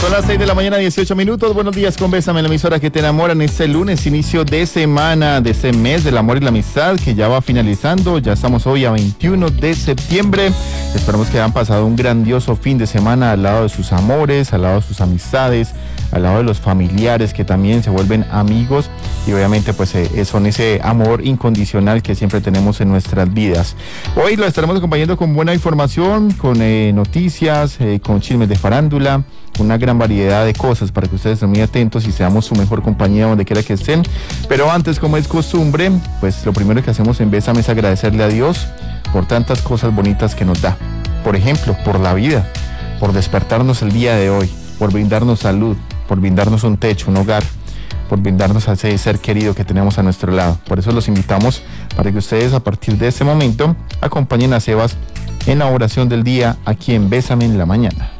Son las 6 de la mañana, 18 minutos. Buenos días con Bésame, la emisora que te enamora en este lunes, inicio de semana, de ese mes del amor y la amistad que ya va finalizando. Ya estamos hoy a 21 de septiembre. Esperamos que hayan pasado un grandioso fin de semana al lado de sus amores, al lado de sus amistades, al lado de los familiares que también se vuelven amigos y obviamente pues son ese amor incondicional que siempre tenemos en nuestras vidas. Hoy lo estaremos acompañando con buena información, con noticias, con chismes de farándula, una gran variedad de cosas para que ustedes estén muy atentos y seamos su mejor compañía donde quiera que estén. Pero antes, como es costumbre, pues lo primero que hacemos en Bésame es agradecerle a Dios por tantas cosas bonitas que nos da. Por ejemplo, por la vida, por despertarnos el día de hoy, por brindarnos salud, por brindarnos un techo, un hogar, por brindarnos a ese ser querido que tenemos a nuestro lado. Por eso los invitamos para que ustedes a partir de este momento acompañen a Sebas en la oración del día aquí en Bésame en la mañana.